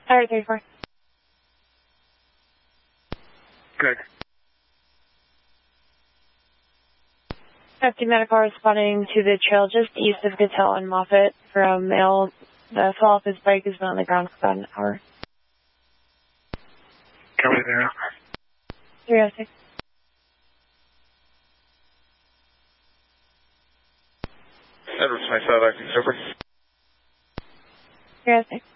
Alright, 34. Good. 50 medical responding to the trail just east of Cattell and Moffett for a male that fell off his bike has been on the ground for about an hour. Copy there. 306. Edwards 25, acting sober. 306.